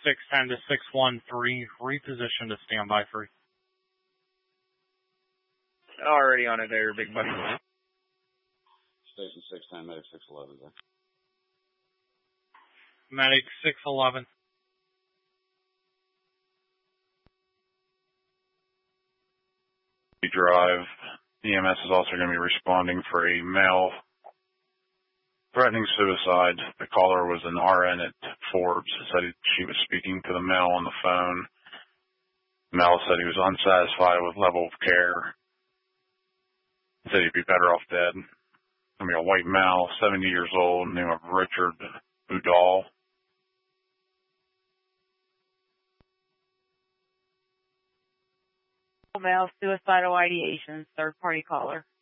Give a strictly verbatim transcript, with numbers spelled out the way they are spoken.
six ten to six one three, reposition to standby three. Already on it there, big buddy. Station six ten, medic six eleven. There. Medic six eleven. Drive. E M S is also going to be responding for a male threatening suicide. The caller was an R N at Forbes. Said he, she was speaking to the male on the phone. The male said he was unsatisfied with level of care. Said he'd be better off dead. I mean, a white male, seventy years old, name of Richard Udall. Male, suicidal ideation, third party caller.